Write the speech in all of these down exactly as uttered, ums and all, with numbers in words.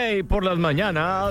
Hey, por las mañanas,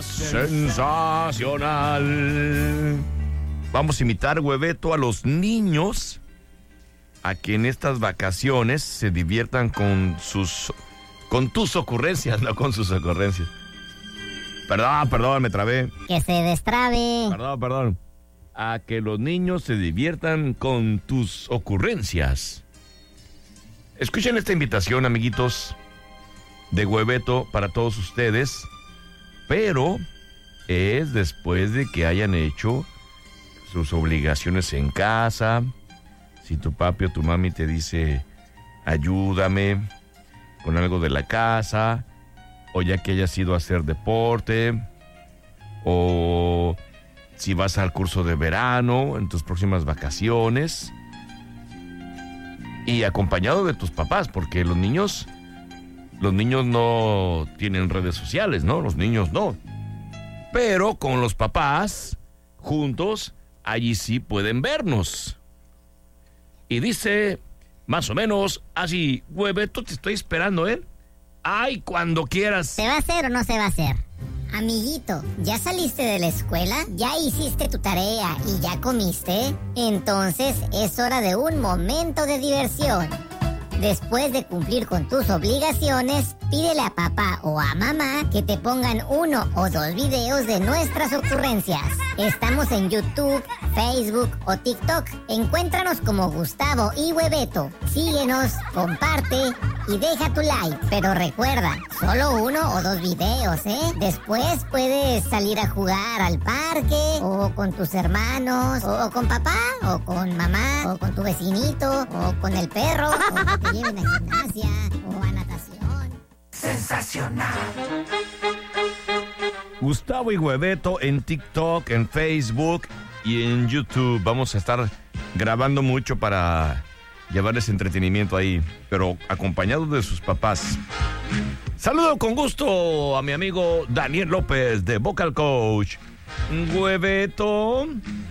sensacional. Vamos a invitar, Hueveto, a los niños a que en estas vacaciones se diviertan con sus, con tus ocurrencias, no con sus ocurrencias. Perdón, perdón, me trabé. Que se destrabe. Perdón, perdón. A que los niños se diviertan con tus ocurrencias. Escuchen esta invitación, amiguitos, de Hueveto para todos ustedes, pero es después de que hayan hecho sus obligaciones en casa. Si tu papi o tu mami te dice, ayúdame con algo de la casa, o ya que hayas ido a hacer deporte, o si vas al curso de verano en tus próximas vacaciones, y acompañado de tus papás, porque los niños, los niños no tienen redes sociales, ¿no? Los niños no. Pero con los papás, juntos, allí sí pueden vernos. Y dice, más o menos, así, Hueveto, te estoy esperando, ¿eh? Ay, cuando quieras. ¿Se va a hacer o no se va a hacer? Amiguito, ¿ya saliste de la escuela? ¿Ya hiciste tu tarea y ya comiste? Entonces es hora de un momento de diversión. Después de cumplir con tus obligaciones, pídele a papá o a mamá que te pongan uno o dos videos de nuestras ocurrencias. Estamos en YouTube, Facebook o TikTok. Encuéntranos como Gustavo y Hueveto. Síguenos, comparte y deja tu like. Pero recuerda, solo uno o dos videos, ¿eh? Después puedes salir a jugar al parque, o con tus hermanos, o con papá, o con mamá, o con tu vecinito, o con el perro, o que te lleven a gimnasia, o a natación. Sensacional. Gustavo y Hueveto en TikTok, en Facebook y en YouTube. Vamos a estar grabando mucho para llevarles entretenimiento ahí, pero acompañados de sus papás. Saludo con gusto a mi amigo Daniel López de Vocal Coach. Hueveto,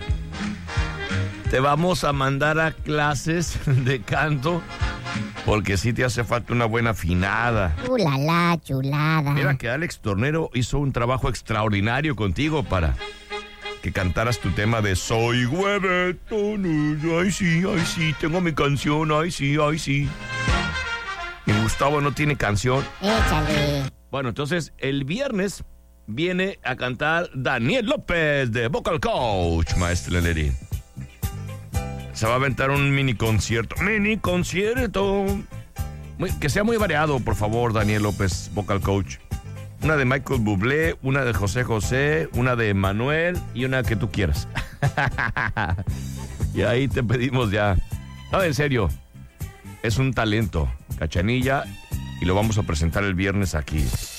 te vamos a mandar a clases de canto porque sí te hace falta una buena afinada. Chulala, chulada. Mira que Alex Tornero hizo un trabajo extraordinario contigo para que cantaras tu tema de Soy Hueveto. Ay sí, ay sí, tengo mi canción, ay sí, ay sí. Y Gustavo no tiene canción. Échale. Bueno, entonces el viernes viene a cantar Daniel López de Vocal Coach, maestro Leleri. Se va a aventar un mini concierto. Mini concierto. Muy, que sea muy variado, por favor, Daniel López, Vocal Coach. Una de Michael Bublé, una de José José, una de Manuel y una que tú quieras. Y ahí te pedimos ya. No, en serio. Es un talento, Cachanilla, y lo vamos a presentar el viernes aquí.